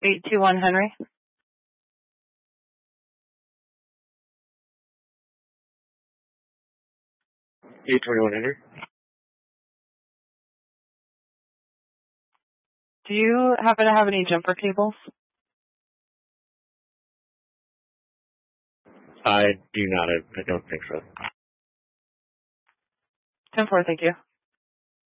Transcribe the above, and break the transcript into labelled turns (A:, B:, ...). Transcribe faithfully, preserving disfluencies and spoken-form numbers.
A: eight two one Henry.
B: eight twenty-one Henry.
A: Do you happen to have any jumper cables?
B: I do not. I, I don't think so.
A: ten four, thank you.